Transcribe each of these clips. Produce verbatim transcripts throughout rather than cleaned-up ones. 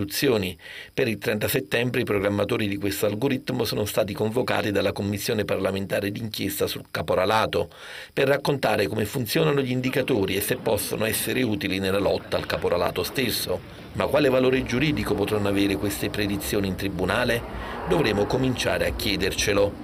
istituzioni. Per il trenta settembre i programmatori di questo algoritmo sono stati convocati dalla Commissione parlamentare d'inchiesta sul caporalato per raccontare come funzionano gli indicatori e se possono essere utili nella lotta al caporalato stesso. Ma quale valore giuridico potranno avere queste predizioni in tribunale? Dovremo cominciare a chiedercelo.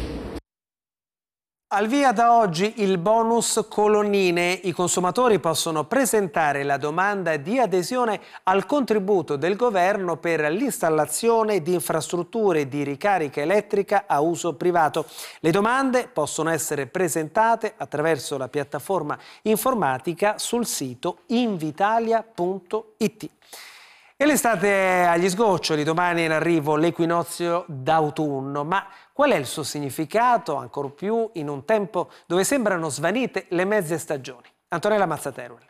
Al via da oggi il bonus colonnine. I consumatori possono presentare la domanda di adesione al contributo del governo per l'installazione di infrastrutture di ricarica elettrica a uso privato. Le domande possono essere presentate attraverso la piattaforma informatica sul sito invitalia punto it. E l'estate agli sgoccioli, domani è in arrivo l'equinozio d'autunno, ma qual è il suo significato, ancor più in un tempo dove sembrano svanite le mezze stagioni? Antonella Mazzateruel.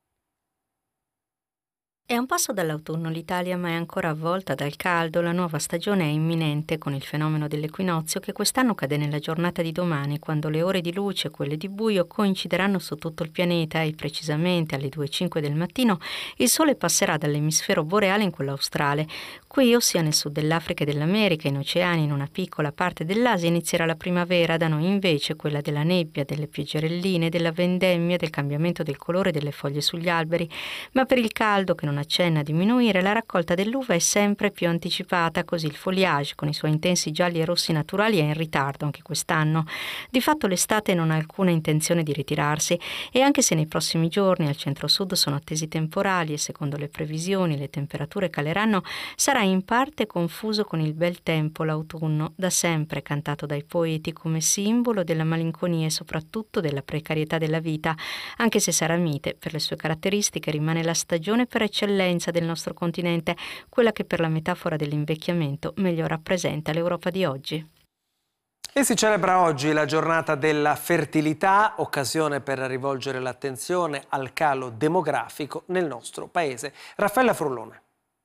È un passo dall'autunno l'Italia, ma è ancora avvolta dal caldo. La nuova stagione è imminente con il fenomeno dell'equinozio che quest'anno cade nella giornata di domani, quando le ore di luce e quelle di buio coincideranno su tutto il pianeta e precisamente alle due e cinque del mattino il Sole passerà dall'emisfero boreale in quello australe. Qui, ossia nel sud dell'Africa e dell'America, in Oceania, in una piccola parte dell'Asia, inizierà la primavera, da noi invece quella della nebbia, delle pioggerelline, della vendemmia, del cambiamento del colore delle foglie sugli alberi. Ma per il caldo, che non accenna a diminuire, la raccolta dell'uva è sempre più anticipata, così il foliage, con i suoi intensi gialli e rossi naturali, è in ritardo anche quest'anno. Di fatto l'estate non ha alcuna intenzione di ritirarsi e anche se nei prossimi giorni al centro-sud sono attesi temporali e secondo le previsioni le temperature caleranno, sarà in parte confuso con il bel tempo l'autunno, da sempre cantato dai poeti come simbolo della malinconia e soprattutto della precarietà della vita, anche se sarà mite per le sue caratteristiche, rimane la stagione per eccellenza del nostro continente, quella che per la metafora dell'invecchiamento meglio rappresenta l'Europa di oggi. E si celebra oggi la giornata della fertilità, occasione per rivolgere l'attenzione al calo demografico nel nostro paese. Raffaella Frullone.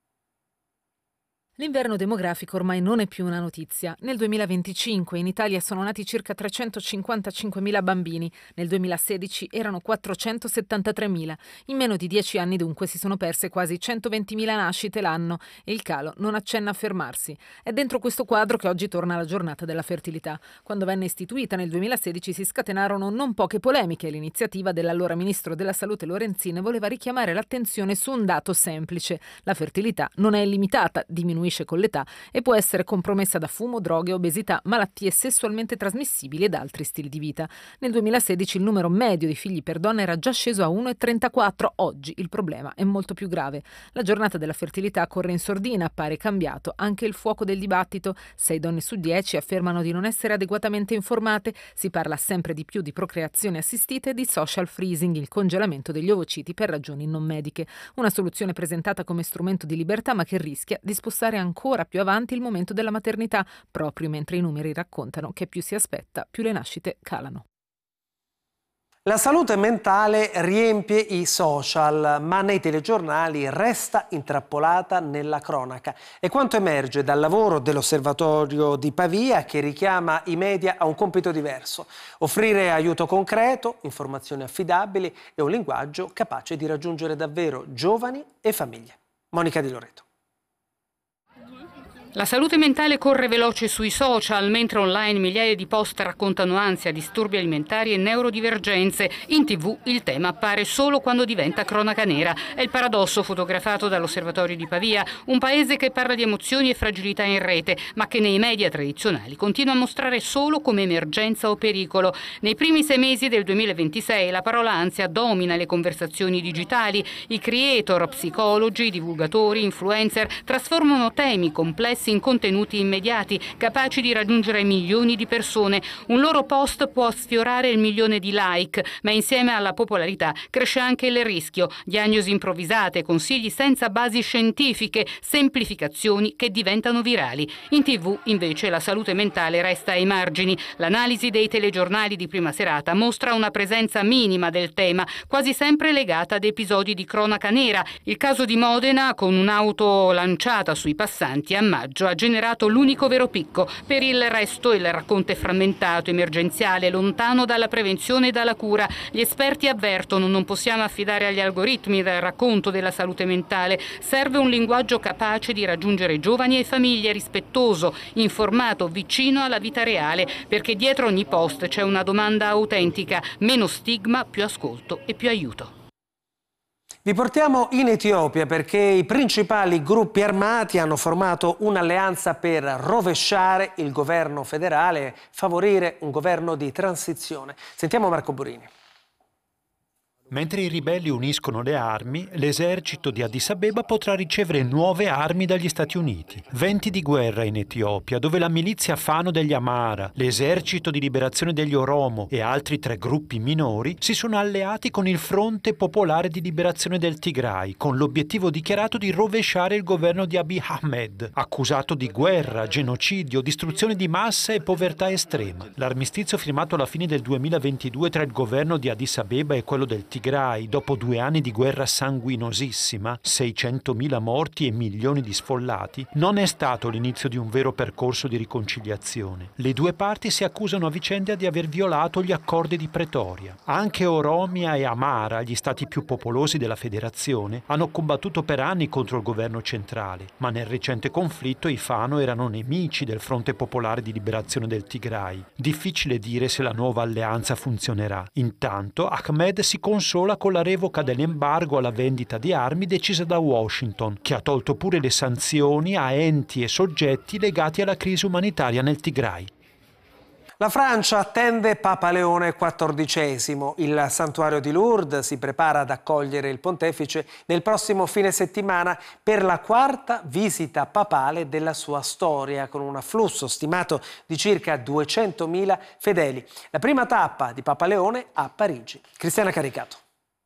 L'inverno demografico ormai non è più una notizia. Nel duemilaventicinque in Italia sono nati circa trecentocinquantacinquemila bambini, nel duemilasedici erano quattrocentosettantatremila. In meno di dieci anni dunque si sono perse quasi centoventimila nascite l'anno e il calo non accenna a fermarsi. È dentro questo quadro che oggi torna la giornata della fertilità. Quando venne istituita nel duemilasedici si scatenarono non poche polemiche. L'iniziativa dell'allora ministro della Salute Lorenzin voleva richiamare l'attenzione su un dato semplice: la fertilità non è illimitata, diminuisce con l'età e può essere compromessa da fumo, droghe, obesità, malattie sessualmente trasmissibili ed altri stili di vita. Nel duemilasedici il numero medio di figli per donna era già sceso a uno virgola trentaquattro. Oggi il problema è molto più grave. La giornata della fertilità corre in sordina, appare cambiato anche il fuoco del dibattito. Sei donne su dieci affermano di non essere adeguatamente informate. Si parla sempre di più di procreazione assistita e di social freezing, il congelamento degli ovociti per ragioni non mediche. Una soluzione presentata come strumento di libertà ma che rischia di spostare ancora più avanti il momento della maternità, proprio mentre i numeri raccontano che più si aspetta, più le nascite calano. La salute mentale riempie i social, ma nei telegiornali resta intrappolata nella cronaca. E quanto emerge dal lavoro dell'Osservatorio di Pavia, che richiama i media a un compito diverso: offrire aiuto concreto, informazioni affidabili e un linguaggio capace di raggiungere davvero giovani e famiglie. Monica Di Loreto. La salute mentale corre veloce sui social, mentre online migliaia di post raccontano ansia, disturbi alimentari e neurodivergenze. In tv il tema appare solo quando diventa cronaca nera. È il paradosso fotografato dall'Osservatorio di Pavia, un paese che parla di emozioni e fragilità in rete, ma che nei media tradizionali continua a mostrare solo come emergenza o pericolo. Nei primi sei mesi del duemilaventisei la parola ansia domina le conversazioni digitali. I creator, psicologi, divulgatori, influencer trasformano temi complessi in contenuti immediati, capaci di raggiungere milioni di persone. Un loro post può sfiorare il milione di like, ma insieme alla popolarità cresce anche il rischio: diagnosi improvvisate, consigli senza basi scientifiche, semplificazioni che diventano virali. In tv, invece, la salute mentale resta ai margini. L'analisi dei telegiornali di prima serata mostra una presenza minima del tema, quasi sempre legata ad episodi di cronaca nera. Il caso di Modena, con un'auto lanciata sui passanti a maggio viaggio ha generato l'unico vero picco. Per il resto il racconto è frammentato, emergenziale, lontano dalla prevenzione e dalla cura. Gli esperti avvertono: non possiamo affidare agli algoritmi del racconto della salute mentale. Serve un linguaggio capace di raggiungere giovani e famiglie, rispettoso, informato, vicino alla vita reale, perché dietro ogni post c'è una domanda autentica. Meno stigma, più ascolto e più aiuto. Vi portiamo in Etiopia perché i principali gruppi armati hanno formato un'alleanza per rovesciare il governo federale e favorire un governo di transizione. Sentiamo Marco Burini. Mentre i ribelli uniscono le armi, l'esercito di Addis Abeba potrà ricevere nuove armi dagli Stati Uniti. Venti di guerra in Etiopia, dove la milizia Fano degli Amara, l'esercito di liberazione degli Oromo e altri tre gruppi minori si sono alleati con il Fronte Popolare di Liberazione del Tigray, con l'obiettivo dichiarato di rovesciare il governo di Abiy Ahmed, accusato di guerra, genocidio, distruzione di massa e povertà estrema. L'armistizio firmato alla fine del duemilaventidue tra il governo di Addis Abeba e quello del Tigray, dopo due anni di guerra sanguinosissima, seicentomila morti e milioni di sfollati, non è stato l'inizio di un vero percorso di riconciliazione. Le due parti si accusano a vicenda di aver violato gli accordi di Pretoria. Anche Oromia e Amara, gli stati più popolosi della federazione, hanno combattuto per anni contro il governo centrale, ma nel recente conflitto i Fano erano nemici del Fronte Popolare di Liberazione del Tigray. Difficile dire se la nuova alleanza funzionerà. Intanto Ahmed si consola con la revoca dell'embargo alla vendita di armi decisa da Washington, che ha tolto pure le sanzioni a enti e soggetti legati alla crisi umanitaria nel Tigray. La Francia attende Papa Leone quattordicesimo. Il santuario di Lourdes si prepara ad accogliere il pontefice nel prossimo fine settimana per la quarta visita papale della sua storia, con un afflusso stimato di circa duecentomila fedeli. La prima tappa di Papa Leone a Parigi. Cristiana Caricato.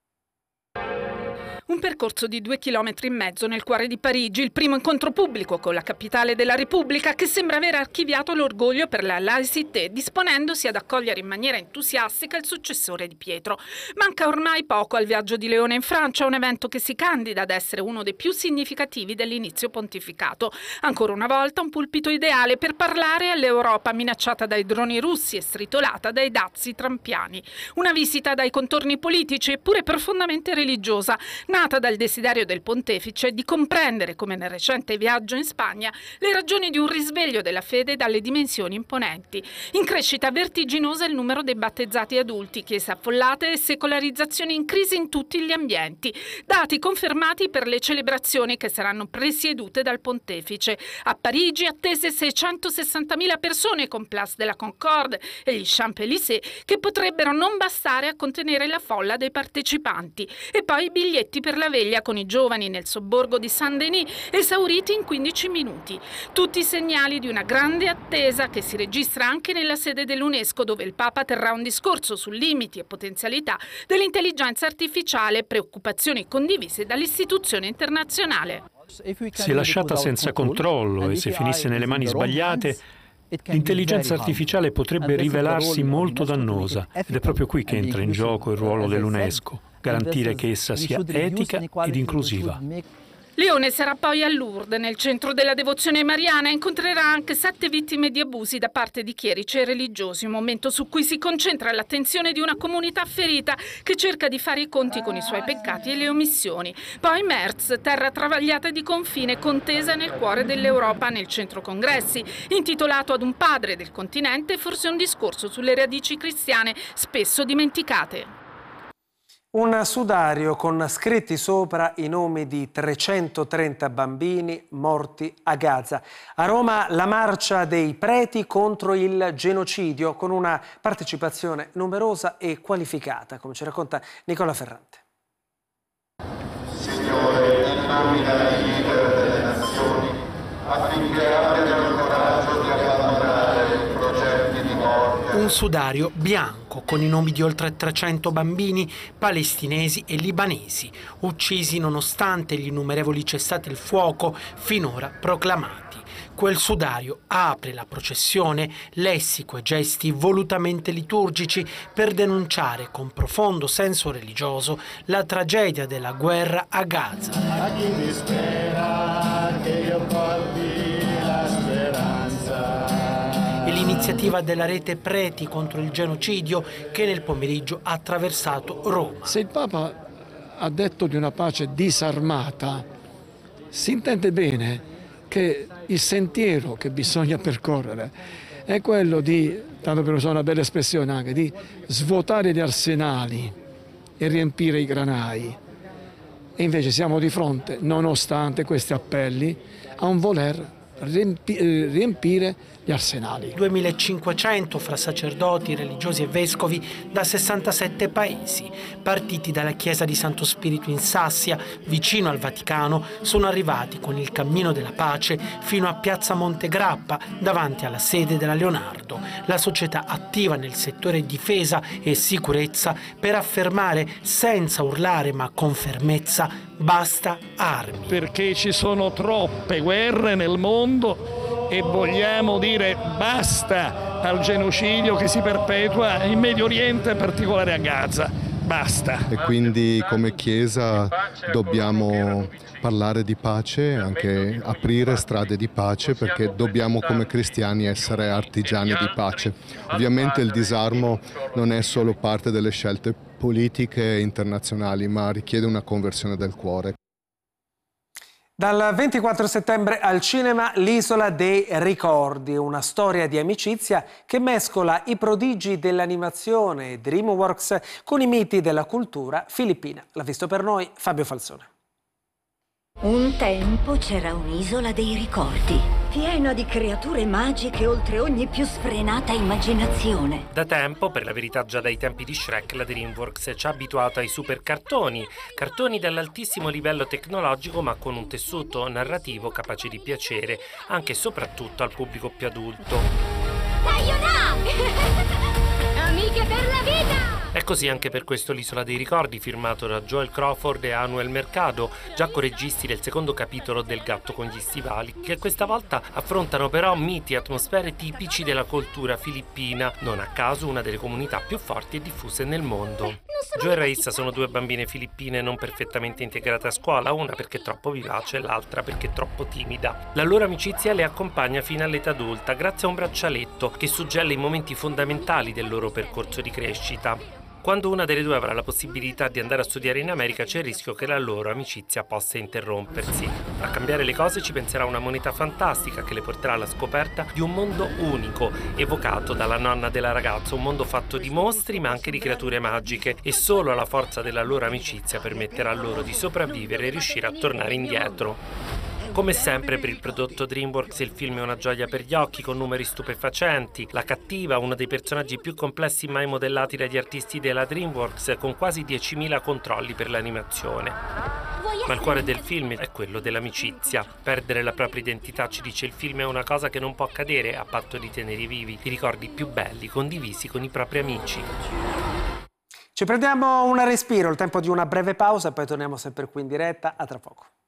Un percorso di due chilometri e mezzo nel cuore di Parigi, il primo incontro pubblico con la capitale della Repubblica, che sembra aver archiviato l'orgoglio per la laicité, disponendosi ad accogliere in maniera entusiastica il successore di Pietro. Manca ormai poco al viaggio di Leone in Francia, un evento che si candida ad essere uno dei più significativi dell'inizio pontificato. Ancora una volta un pulpito ideale per parlare all'Europa minacciata dai droni russi e stritolata dai dazi trampiani. Una visita dai contorni politici eppure profondamente religiosa, nata dal desiderio del pontefice di comprendere, come nel recente viaggio in Spagna, le ragioni di un risveglio della fede dalle dimensioni imponenti. In crescita vertiginosa il numero dei battezzati adulti, chiese affollate e secolarizzazione in crisi in tutti gli ambienti, dati confermati per le celebrazioni che saranno presiedute dal pontefice. A Parigi attese seicentosessantamila persone con Place de la Concorde e gli Champs-Élysées, che potrebbero non bastare a contenere la folla dei partecipanti, e poi i biglietti per la veglia con i giovani nel sobborgo di Saint-Denis, esauriti in quindici minuti. Tutti segnali di una grande attesa che si registra anche nella sede dell'UNESCO, dove il Papa terrà un discorso su limiti e potenzialità dell'intelligenza artificiale, preoccupazioni condivise dall'istituzione internazionale. Se lasciata senza controllo e se finisse nelle mani sbagliate, l'intelligenza artificiale potrebbe rivelarsi molto dannosa, ed è proprio qui che entra in gioco il ruolo dell'UNESCO, garantire che essa sia etica ed inclusiva. Leone sarà poi a Lourdes, nel centro della devozione mariana, e incontrerà anche sette vittime di abusi da parte di chierici e religiosi, un momento su cui si concentra l'attenzione di una comunità ferita che cerca di fare i conti con i suoi peccati e le omissioni. Poi Merz, terra travagliata di confine, contesa nel cuore dell'Europa, nel centro congressi, intitolato ad un padre del continente, forse un discorso sulle radici cristiane spesso dimenticate. Un sudario con scritti sopra i nomi di trecentotrenta bambini morti a Gaza. A Roma la marcia dei preti contro il genocidio, con una partecipazione numerosa e qualificata, come ci racconta Nicola Ferrante. Signore, illumina i leader delle nazioni affinché abbiano il coraggio di abbandonare i progetti di morte. Un sudario bianco con i nomi di oltre trecento bambini palestinesi e libanesi, uccisi nonostante gli innumerevoli cessate il fuoco finora proclamati. Quel sudario apre la processione, lessico e gesti volutamente liturgici, per denunciare con profondo senso religioso la tragedia della guerra a Gaza. A chi mi spera che io porti la un'iniziativa della rete Preti contro il genocidio che nel pomeriggio ha attraversato Roma. Se il Papa ha detto di una pace disarmata, si intende bene che il sentiero che bisogna percorrere è quello di, tanto per usare una bella espressione anche, di svuotare gli arsenali e riempire i granai. E invece siamo di fronte, nonostante questi appelli, a un voler riempire gli arsenali. duemilacinquecento fra sacerdoti, religiosi e vescovi da sessantasette paesi, partiti dalla chiesa di Santo Spirito in Sassia, vicino al Vaticano, sono arrivati con il cammino della pace fino a Piazza Montegrappa, davanti alla sede della Leonardo, la società attiva nel settore difesa e sicurezza per affermare senza urlare ma con fermezza: basta armi. Perché ci sono troppe guerre nel mondo e vogliamo dire basta al genocidio che si perpetua in Medio Oriente, in particolare a Gaza. Basta. E quindi come Chiesa dobbiamo parlare di pace, anche aprire strade di pace, perché dobbiamo come cristiani essere artigiani di pace. Ovviamente il disarmo non è solo parte delle scelte politiche internazionali, ma richiede una conversione del cuore. Dal ventiquattro settembre al cinema L'Isola dei Ricordi, una storia di amicizia che mescola i prodigi dell'animazione DreamWorks con i miti della cultura filippina. L'ha visto per noi Fabio Falzone. Un tempo c'era un'isola dei ricordi, piena di creature magiche oltre ogni più sfrenata immaginazione. Da tempo, per la verità già dai tempi di Shrek, la DreamWorks ci ha abituato ai super cartoni, cartoni dall'altissimo livello tecnologico ma con un tessuto narrativo capace di piacere anche e soprattutto al pubblico più adulto. Amiche per la vita! È così anche per questo L'Isola dei Ricordi, firmato da Joel Crawford e Anuel Mercado, già coregisti del secondo capitolo del Gatto con gli stivali, che questa volta affrontano però miti e atmosfere tipici della cultura filippina, non a caso una delle comunità più forti e diffuse nel mondo. Joe e Raissa sono due bambine filippine non perfettamente integrate a scuola, una perché troppo vivace e l'altra perché troppo timida. La loro amicizia le accompagna fino all'età adulta grazie a un braccialetto che suggella i momenti fondamentali del loro percorso di crescita. Quando una delle due avrà la possibilità di andare a studiare in America, c'è il rischio che la loro amicizia possa interrompersi. A cambiare le cose ci penserà una moneta fantastica che le porterà alla scoperta di un mondo unico, evocato dalla nonna della ragazza, un mondo fatto di mostri ma anche di creature magiche, e solo la forza della loro amicizia permetterà loro di sopravvivere e riuscire a tornare indietro. Come sempre per il prodotto DreamWorks il film è una gioia per gli occhi, con numeri stupefacenti. La cattiva, uno dei personaggi più complessi mai modellati dagli artisti della DreamWorks, con quasi diecimila controlli per l'animazione. Ma il cuore del film è quello dell'amicizia. Perdere la propria identità, ci dice il film, è una cosa che non può accadere a patto di tenere vivi i ricordi più belli condivisi con i propri amici. Ci prendiamo un respiro, il tempo di una breve pausa e poi torniamo sempre qui in diretta. A tra poco.